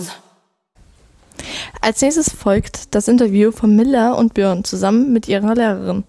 Hause. Als nächstes folgt das Interview von Milla und Björn zusammen mit ihrer Lehrerin.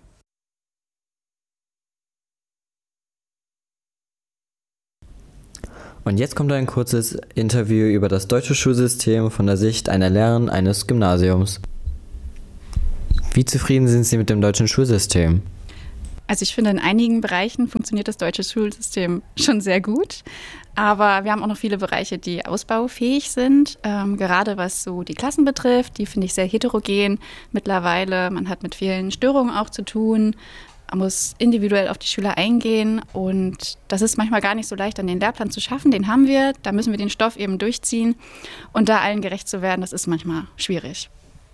Und jetzt kommt ein kurzes Interview über das deutsche Schulsystem von der Sicht einer Lehrerin eines Gymnasiums. Wie zufrieden sind Sie mit dem deutschen Schulsystem? Also ich finde, in einigen Bereichen funktioniert das deutsche Schulsystem schon sehr gut. Aber wir haben auch noch viele Bereiche, die ausbaufähig sind. Gerade was so die Klassen betrifft, die finde ich sehr heterogen mittlerweile. Man hat mit vielen Störungen auch zu tun. Man muss individuell auf die Schüler eingehen. Und das ist manchmal gar nicht so leicht, an den Lehrplan zu schaffen. Den haben wir, da müssen wir den Stoff eben durchziehen. Und da allen gerecht zu werden, das ist manchmal schwierig.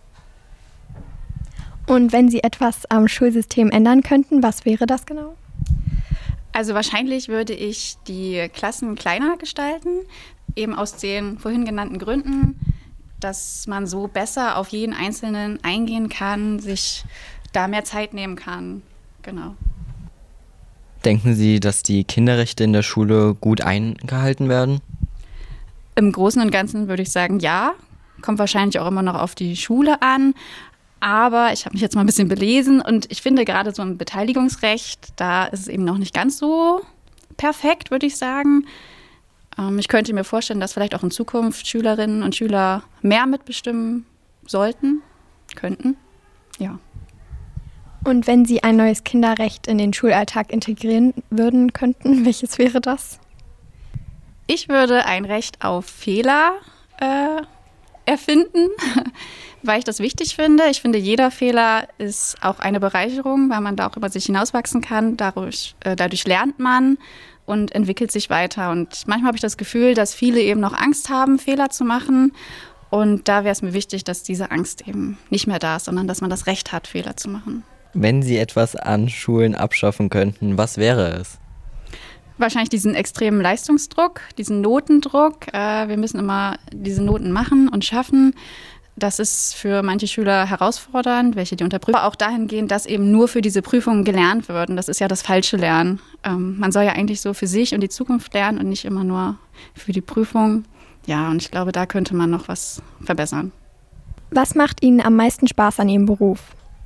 Und wenn Sie etwas am Schulsystem ändern könnten, was wäre das genau? Also wahrscheinlich würde ich die Klassen kleiner gestalten, eben aus den vorhin genannten Gründen, dass man so besser auf jeden Einzelnen eingehen kann, sich da mehr Zeit nehmen kann. Genau. Denken Sie, dass die Kinderrechte in der Schule gut eingehalten werden? Im Großen und Ganzen würde ich sagen, ja. Kommt wahrscheinlich auch immer noch auf die Schule an. Aber ich habe mich jetzt mal ein bisschen belesen und ich finde gerade so ein Beteiligungsrecht, da ist es eben noch nicht ganz so perfekt, würde ich sagen. Ich könnte mir vorstellen, dass vielleicht auch in Zukunft Schülerinnen und Schüler mehr mitbestimmen könnten. Ja. Und wenn Sie ein neues Kinderrecht in den Schulalltag integrieren würden könnten, welches wäre das? Ich würde ein Recht auf Fehler erfinden, weil ich das wichtig finde. Ich finde, jeder Fehler ist auch eine Bereicherung, weil man da auch über sich hinauswachsen kann. Dadurch lernt man und entwickelt sich weiter. Und manchmal habe ich das Gefühl, dass viele eben noch Angst haben, Fehler zu machen. Und da wäre es mir wichtig, dass diese Angst eben nicht mehr da ist, sondern dass man das Recht hat, Fehler zu machen. Wenn Sie etwas an Schulen abschaffen könnten, was wäre es? Wahrscheinlich diesen extremen Leistungsdruck, diesen Notendruck. Wir müssen immer diese Noten machen und schaffen. Das ist für manche Schüler herausfordernd, welche die unterprüfen. Aber auch dahingehend, dass eben nur für diese Prüfungen gelernt wird. Und das ist ja das falsche Lernen. Man soll ja eigentlich so für sich und die Zukunft lernen und nicht immer nur für die Prüfung. Ja, und ich glaube, da könnte man noch was verbessern. Was macht Ihnen am meisten Spaß an Ihrem Beruf?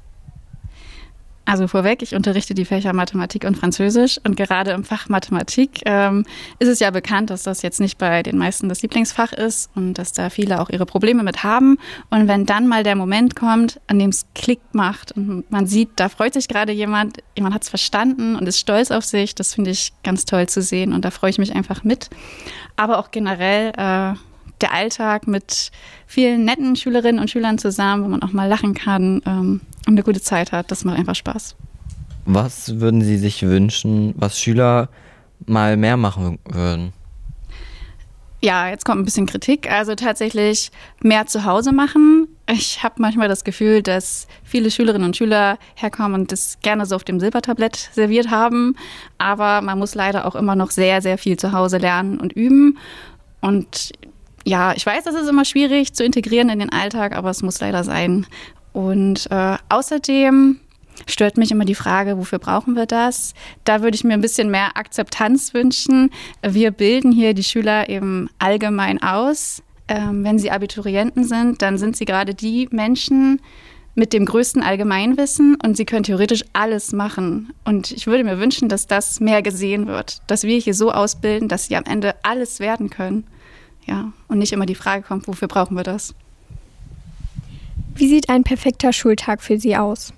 Also vorweg, ich unterrichte die Fächer Mathematik und Französisch und gerade im Fach Mathematik ist es ja bekannt, dass das jetzt nicht bei den meisten das Lieblingsfach ist und dass da viele auch ihre Probleme mit haben. Und wenn dann mal der Moment kommt, an dem es Klick macht und man sieht, da freut sich gerade jemand hat es verstanden und ist stolz auf sich, das finde ich ganz toll zu sehen und da freue ich mich einfach mit. Aber auch generell der Alltag mit vielen netten Schülerinnen und Schülern zusammen, wo man auch mal lachen kann und eine gute Zeit hat, das macht einfach Spaß. Was würden Sie sich wünschen, was Schüler mal mehr machen würden? Ja, jetzt kommt ein bisschen Kritik. Also tatsächlich mehr zu Hause machen. Ich habe manchmal das Gefühl, dass viele Schülerinnen und Schüler herkommen und das gerne so auf dem Silbertablett serviert haben. Aber man muss leider auch immer noch sehr, sehr viel zu Hause lernen und üben. Und ja, ich weiß, das ist immer schwierig zu integrieren in den Alltag, aber es muss leider sein. Und außerdem stört mich immer die Frage, wofür brauchen wir das? Da würde ich mir ein bisschen mehr Akzeptanz wünschen. Wir bilden hier die Schüler eben allgemein aus. Wenn sie Abiturienten sind, dann sind sie gerade die Menschen mit dem größten Allgemeinwissen und sie können theoretisch alles machen. Und ich würde mir wünschen, dass das mehr gesehen wird, dass wir hier so ausbilden, dass sie am Ende alles werden können. Ja, und nicht immer die Frage kommt, wofür brauchen wir das? Wie sieht ein perfekter Schultag für Sie aus?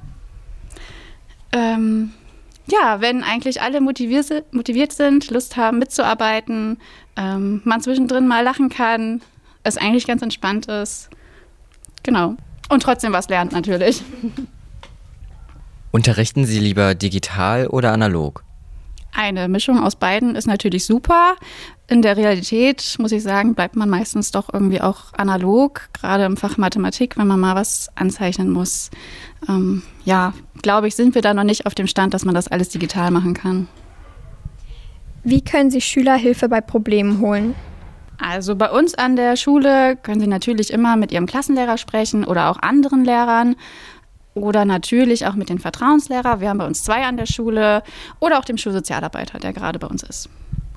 Ja, wenn eigentlich alle motiviert sind, Lust haben mitzuarbeiten, man zwischendrin mal lachen kann, es eigentlich ganz entspannt ist. Genau. Und trotzdem was lernt natürlich. Unterrichten Sie lieber digital oder analog? Eine Mischung aus beiden ist natürlich super. In der Realität, muss ich sagen, bleibt man meistens doch irgendwie auch analog, gerade im Fach Mathematik, wenn man mal was anzeichnen muss. Glaube ich, sind wir da noch nicht auf dem Stand, dass man das alles digital machen kann. Wie können sich Schüler Hilfe bei Problemen holen? Also bei uns an der Schule können sie natürlich immer mit ihrem Klassenlehrer sprechen oder auch anderen Lehrern. Oder natürlich auch mit den Vertrauenslehrern. Wir haben bei uns 2 an der Schule. Oder auch dem Schulsozialarbeiter, der gerade bei uns ist.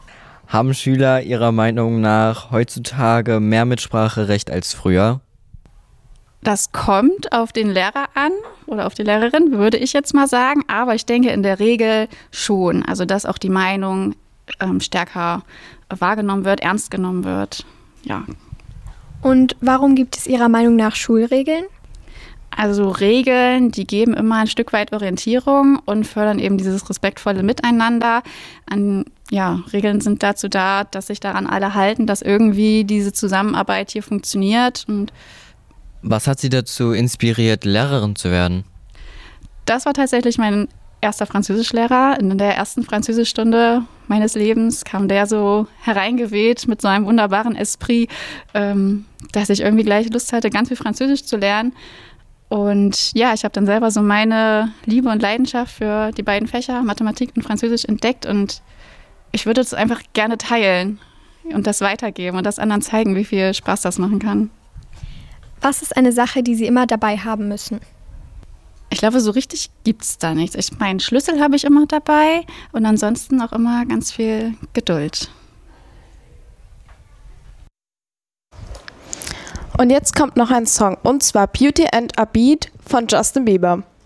Haben Schüler Ihrer Meinung nach heutzutage mehr Mitspracherecht als früher? Das kommt auf den Lehrer an oder auf die Lehrerin, würde ich jetzt mal sagen. Aber ich denke in der Regel schon. Also dass auch die Meinung stärker wahrgenommen wird, ernst genommen wird. Ja. Und warum gibt es Ihrer Meinung nach Schulregeln? Also Regeln, die geben immer ein Stück weit Orientierung und fördern eben dieses respektvolle Miteinander. Regeln sind dazu da, dass sich daran alle halten, dass irgendwie diese Zusammenarbeit hier funktioniert. Und was hat Sie dazu inspiriert, Lehrerin zu werden? das war tatsächlich mein erster Französischlehrer. In der ersten Französischstunde meines Lebens kam der so hereingeweht mit so einem wunderbaren Esprit, dass ich irgendwie gleich Lust hatte, ganz viel Französisch zu lernen. Und ja, ich habe dann selber so meine Liebe und Leidenschaft für die beiden Fächer, Mathematik und Französisch, entdeckt. Und ich würde es einfach gerne teilen und das weitergeben und das anderen zeigen, wie viel Spaß das machen kann. Was ist eine Sache, die Sie immer dabei haben müssen? Ich glaube, so richtig gibt es da nichts. Meinen Schlüssel habe ich immer dabei und ansonsten auch immer ganz viel Geduld. Und jetzt kommt noch ein Song, und zwar Beauty and a Beat von Justin Bieber.